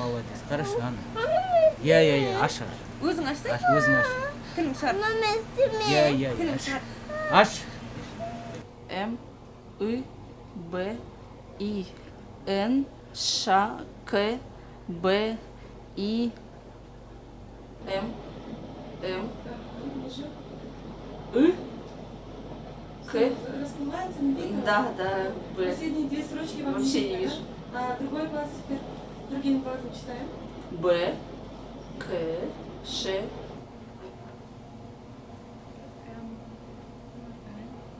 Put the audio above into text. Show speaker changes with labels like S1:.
S1: молодец. Хорошо, ана. Я, аш.
S2: Өзің ашсай?
S1: Аш, өзің аш.
S2: Тілің шығар.
S1: Я,
S2: Тілің
S1: аш.
S2: шығар.
S1: Аш.
S2: М, И, Б, И, Н, Ш, К, Б, И, М, И, К.
S3: Расплывается, не видно?
S2: Да, Б.
S3: Последние две строчки вам
S2: Вообще
S3: видно,
S2: не
S3: да?
S2: вижу.
S3: А другой класс теперь другими буквами читаем.
S2: Б, К, Ш,